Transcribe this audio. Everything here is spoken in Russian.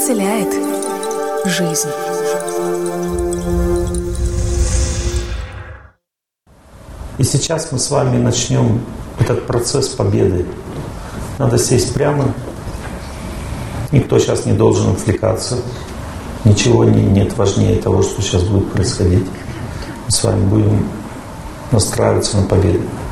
исцеляет жизнь. И сейчас мы с вами начнем этот процесс победы. Надо сесть прямо. Никто сейчас не должен отвлекаться. Ничего нет важнее того, что сейчас будет происходить. Мы с вами будем настраиваться на победу.